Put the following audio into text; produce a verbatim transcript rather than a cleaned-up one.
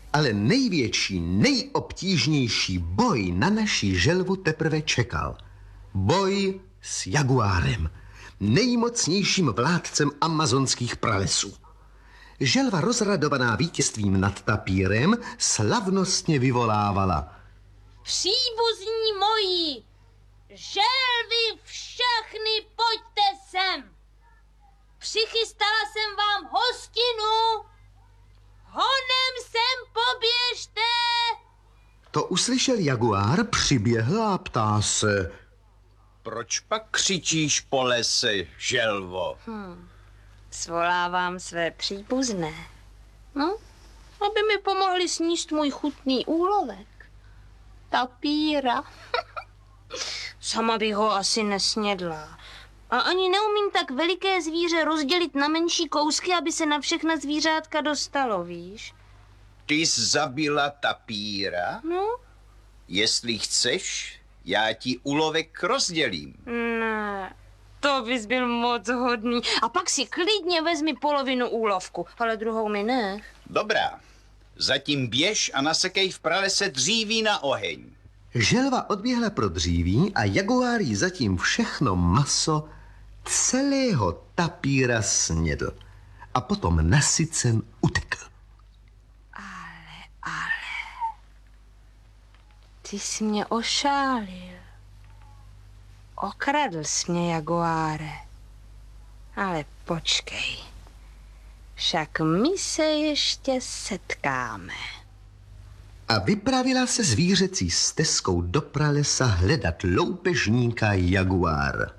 Ale největší, nejobtížnější boj na naší želvu teprve čekal. Boj s jaguárem, nejmocnějším vládcem amazonských pralesů. Želva rozradovaná vítězstvím nad tapírem slavnostně vyvolávala: Příbuzní moji, želvy všechny, pojďte sem. Přichystala jsem vám hostinu. Honem sem poběžte. To uslyšel jaguár, přiběhl a ptá se: Proč pak křičíš po lese, želvo? Hmm. Svolávám své příbuzné. No, aby mi pomohli sníst můj chutný úlovek. Tapíra. Sama bych ho asi nesnědla. A ani neumím tak veliké zvíře rozdělit na menší kousky, aby se na všechna zvířátka dostalo, víš? Ty jsi zabila tapíra? No? Jestli chceš, já ti úlovek rozdělím. Ne, to bys byl moc hodný. A pak si klidně vezmi polovinu úlovku, ale druhou mi nech. Dobrá, zatím běž a nasekej v pralese dříví na oheň. Želva odběhla pro dříví a jaguár jí zatím všechno maso celého tapíra snědl. A potom nasycen utekl. Ale, ale, ty jsi mě ošálil. Okradl jsi mě, jaguáre. Ale počkej, však my se ještě setkáme. A vypravila se zvířecí stezkou do pralesa hledat loupežníka jaguár.